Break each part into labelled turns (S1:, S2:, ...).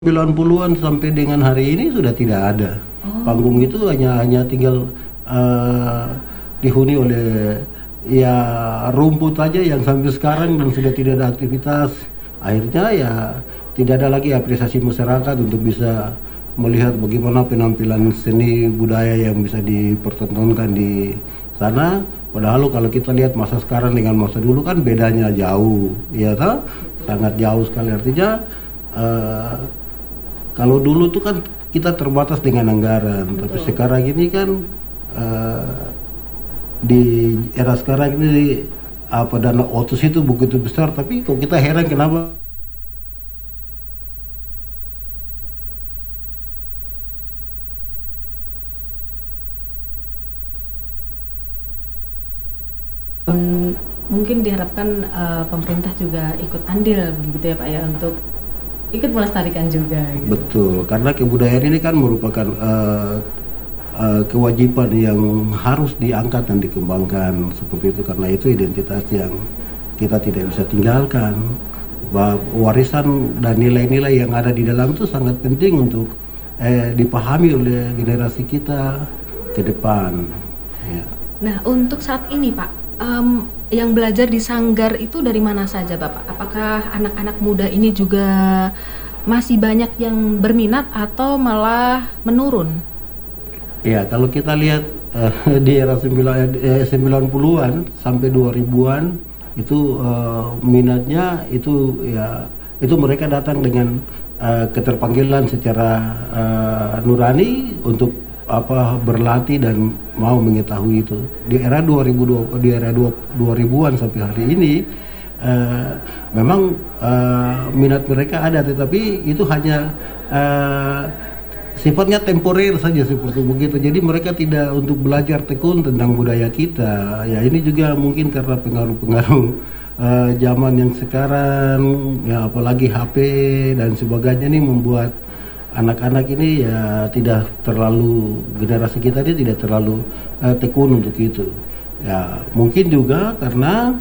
S1: 90-an sampai dengan hari ini sudah tidak ada. Panggung itu hanya tinggal dihuni oleh ya rumput aja yang sampai sekarang dan sudah tidak ada aktivitas. Akhirnya ya tidak ada lagi apresiasi masyarakat untuk bisa melihat bagaimana penampilan seni budaya yang bisa dipertontonkan di sana. Padahal kalau kita lihat masa sekarang dengan masa dulu kan bedanya jauh, ya tak? Sangat jauh sekali. Artinya kalau dulu tuh kan kita terbatas dengan anggaran. Betul. Tapi sekarang ini kan di era sekarang ini dana otsus itu begitu besar, tapi kok kita heran kenapa
S2: mungkin diharapkan pemerintah juga ikut andil begitu ya Pak ya, untuk ikut melestarikan juga gitu.
S1: Betul, karena kebudayaan ini kan merupakan kewajiban yang harus diangkat dan dikembangkan seperti itu, karena itu identitas yang kita tidak bisa tinggalkan. Warisan dan nilai-nilai yang ada di dalam itu sangat penting untuk dipahami oleh generasi kita ke depan. Ya.
S2: Nah, untuk saat ini Pak, yang belajar di Sanggar itu dari mana saja Bapak? Apakah anak-anak muda ini juga masih banyak yang berminat atau malah menurun?
S1: Ya, kalau kita lihat di era 90-an sampai 2000-an itu minatnya itu ya itu mereka datang dengan keterpanggilan secara nurani untuk berlatih dan mau mengetahui itu. Di era 2000-an sampai hari ini memang minat mereka ada, tetapi itu hanya sifatnya temporer saja seperti begitu. Jadi mereka tidak untuk belajar tekun tentang budaya kita. Ya ini juga mungkin karena pengaruh-pengaruh zaman yang sekarang, ya apalagi HP dan sebagainya ini membuat anak-anak ini ya tidak terlalu, generasi kita ini tidak terlalu tekun untuk itu. Ya mungkin juga karena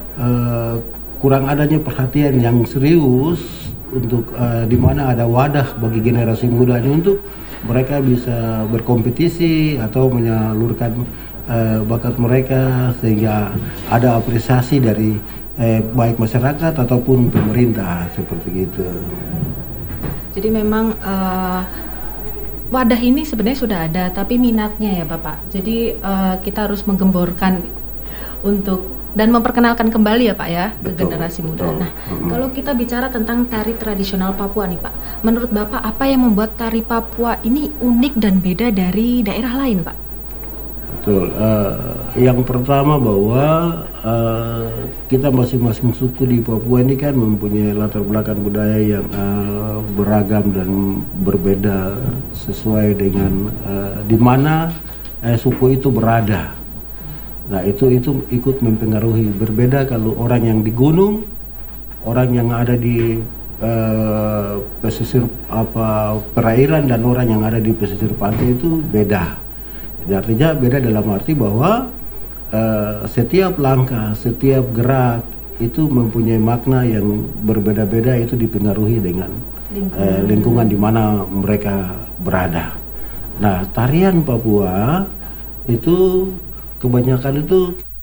S1: kurang adanya perhatian yang serius untuk di mana ada wadah bagi generasi mudanya untuk mereka bisa berkompetisi atau menyalurkan bakat mereka, sehingga ada apresiasi dari baik masyarakat ataupun pemerintah seperti itu.
S2: Jadi memang wadah ini sebenarnya sudah ada, tapi minatnya ya Bapak. Jadi kita harus menggemborkan untuk dan memperkenalkan kembali ya Pak ya ke generasi muda. Nah, kalau kita bicara tentang tari tradisional Papua nih Pak, menurut Bapak apa yang membuat tari Papua ini unik dan beda dari daerah lain Pak?
S1: Betul. Yang pertama bahwa kita masing-masing suku di Papua ini kan mempunyai latar belakang budaya yang beragam dan berbeda sesuai dengan di mana suku itu berada. Nah itu ikut mempengaruhi. Berbeda kalau orang yang di gunung, orang yang ada di pesisir perairan, dan orang yang ada di pesisir pantai itu beda. Jadi artinya beda dalam arti bahwa setiap langkah, setiap gerak itu mempunyai makna yang berbeda-beda, itu dipengaruhi dengan lingkungan di mana mereka berada. Nah tarian Papua itu kebanyakan itu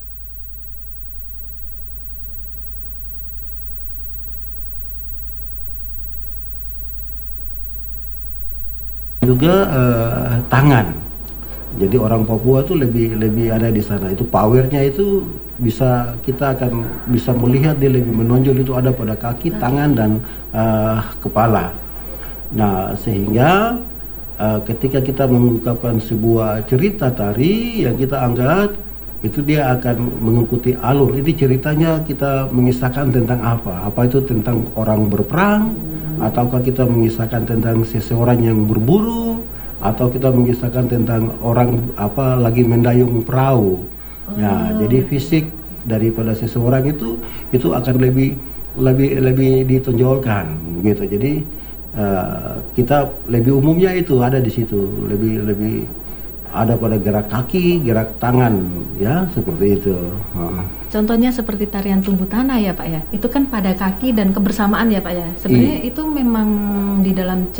S1: juga tangan. Jadi orang Papua itu lebih ada di sana. Itu powernya itu kita akan bisa melihat dia lebih menonjol, itu ada pada kaki, tangan dan kepala. Nah sehingga ketika kita mengungkapkan sebuah cerita tari yang kita angkat, itu dia akan mengikuti alur. Ini ceritanya kita mengisahkan tentang apa? Apa itu tentang orang berperang, ataukah kita mengisahkan tentang seseorang yang berburu, atau kita mengisahkan tentang orang lagi mendayung perahu. Ya, jadi fisik daripada seseorang itu akan lebih ditonjolkan gitu. Jadi kita lebih umumnya itu ada di situ, lebih ada pada gerak kaki, gerak tangan, ya seperti itu.
S2: Contohnya seperti tarian tumbuh tanah ya Pak ya, itu kan pada kaki dan kebersamaan ya Pak ya. Sebenarnya itu memang di dalam